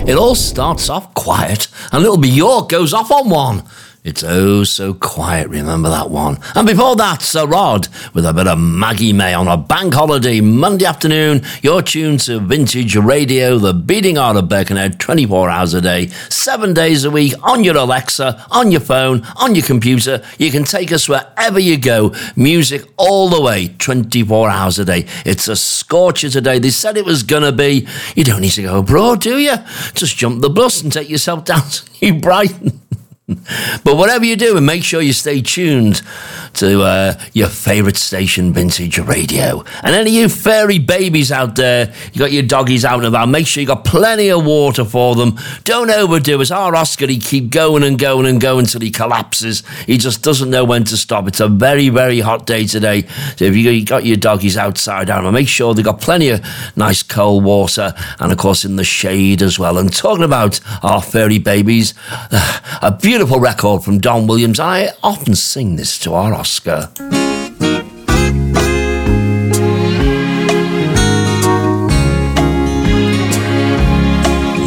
It all starts off quiet, and little Bjork goes off on one. It's oh so quiet, remember that one. And before that, Sir Rod with a bit of Maggie May on a bank holiday Monday afternoon. You're tuned to Vintage Radio, the beating heart of Birkenhead, 24 hours a day, 7 days a week, on your Alexa, on your phone, on your computer. You can take us wherever you go. Music all the way, 24 hours a day. It's a scorcher today. They said it was going to be. You don't need to go abroad, do you? Just jump the bus and take yourself down to New Brighton. But whatever you do, and make sure you stay tuned to your favourite station, Vintage Radio. And any of you furry babies out there, you got your doggies out and about, make sure you got plenty of water for them. Don't overdo it. Our Oscar, he keep going and going and going until he collapses. He just doesn't know when to stop. It's a very, very hot day today. So if you got your doggies outside, out, make sure they got plenty of nice cold water, and of course in the shade as well. And talking about our furry babies, a beautiful record from Don Williams. I often sing this to our Oscar.